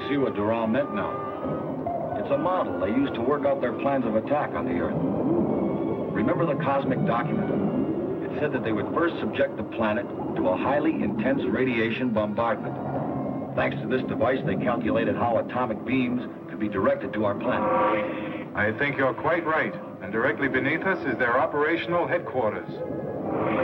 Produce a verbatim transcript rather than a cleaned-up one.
see what Doral meant now. It's a model they used to work out their plans of attack on the Earth. Remember the cosmic document? It said that they would first subject the planet to a highly intense radiation bombardment. Thanks to this device, they calculated how atomic beams could be directed to our planet. I think you're quite right. And directly beneath us is their operational headquarters.